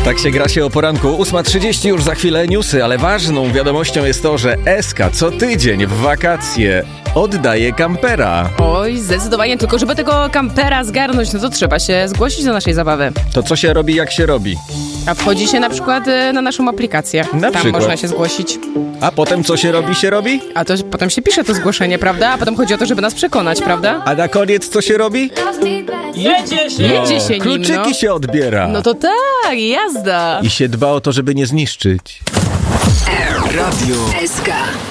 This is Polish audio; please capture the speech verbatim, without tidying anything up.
Tak się gra się o poranku. ósma trzydzieści, już za chwilę newsy, ale ważną wiadomością jest to, że S K co tydzień w wakacje oddaje kampera. Oj, zdecydowanie, tylko żeby tego kampera zgarnąć, no to trzeba się zgłosić do naszej zabawy. To co się robi, jak się robi? A wchodzi się na przykład y, na naszą aplikację. Na Tam przykład. można się zgłosić. A potem co się robi, się robi? A to potem się pisze to zgłoszenie, prawda? A potem chodzi o to, żeby nas przekonać, prawda? A na koniec co się robi? Jedzie się! Jedzie się nim, Kluczyki no. się odbiera. No to tak, jazda! I się dba o to, żeby nie zniszczyć. Radio S K.